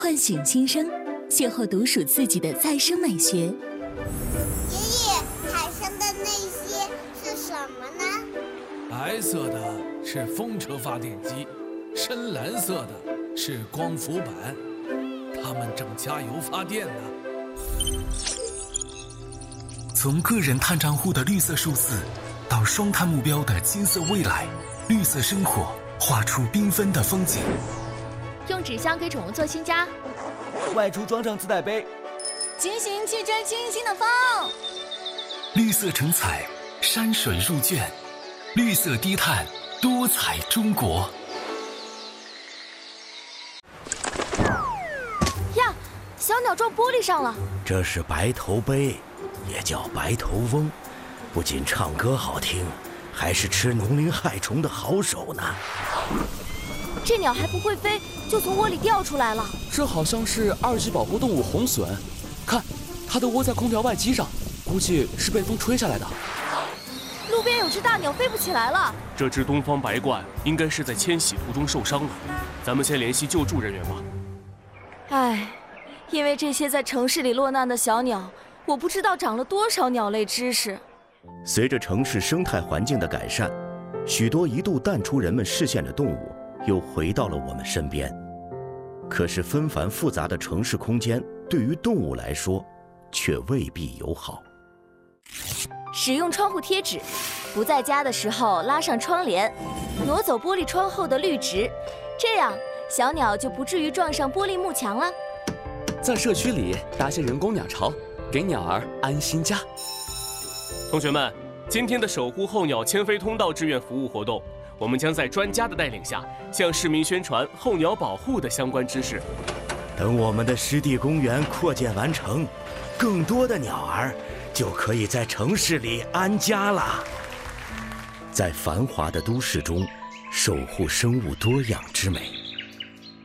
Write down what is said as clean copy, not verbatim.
唤醒新生，邂逅独属自己的再生美学。 爷爷，海上的那些是什么呢？ 白色的是风车发电机，深蓝色的是光伏板，它们正加油发电呢。 从个人碳账户的绿色数字，到双碳目标的金色未来，绿色生活画出缤纷的风景。 用纸箱给宠物做新家， 外出装上自带杯， 轻型汽车轻轻的放， 绿色成彩，山水入卷，绿色低碳，多彩中国。 呀，小鸟撞玻璃上了。 这是白头鹎，也叫白头翁，不仅唱歌好听，还是吃农林害虫的好手呢。 这鸟还不会飞，就从窝里掉出来了。 这好像是2级保护动物红隼，看，它的窝在空调外机上，估计是被风吹下来的。 路边有只大鸟飞不起来了。 这只东方白鹳应该是在迁徙途中受伤了，咱们先联系救助人员吧。 唉，因为这些在城市里落难的小鸟，我不知道长了多少鸟类知识。 随着城市生态环境的改善，许多一度淡出人们视线的动物又回到了我们身边。可是纷繁复杂的城市空间对于动物来说却未必友好。 使用窗户贴纸，不在家的时候拉上窗帘，挪走玻璃窗后的绿植，这样小鸟就不至于撞上玻璃幕墙了。 在社区里搭些人工鸟巢，给鸟儿安心家。 同学们，今天的守护候鸟迁飞通道志愿服务活动，我们将在专家的带领下，向市民宣传候鸟保护的相关知识。 等我们的湿地公园扩建完成，更多的鸟儿就可以在城市里安家了。在繁华的都市中，守护生物多样之美。